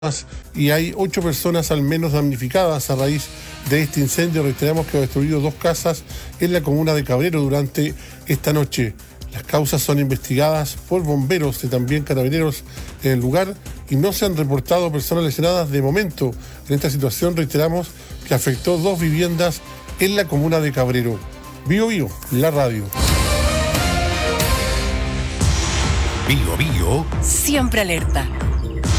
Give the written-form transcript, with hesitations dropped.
y hay 8 personas al menos damnificadas a raíz de este incendio. Reiteramos que ha destruido 2 casas en la comuna de Cabrero durante esta noche. Las causas son investigadas por bomberos y también carabineros en el lugar y no se han reportado personas lesionadas de momento. En esta situación reiteramos que afectó 2 viviendas en la comuna de Cabrero. Bío Bío, la radio. Bío Bío. Siempre alerta.